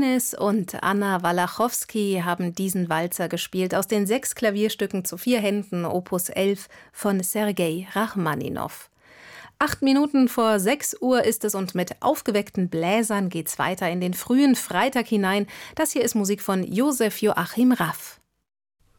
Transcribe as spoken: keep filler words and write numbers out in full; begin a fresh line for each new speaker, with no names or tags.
Dionys und Anna Walachowski haben diesen Walzer gespielt aus den sechs Klavierstücken zu vier Händen Opus elf von Sergei Rachmaninow. Acht Minuten vor sechs Uhr ist es und mit aufgeweckten Bläsern geht's weiter in den frühen Freitag hinein. Das hier ist Musik von Josef Joachim Raff.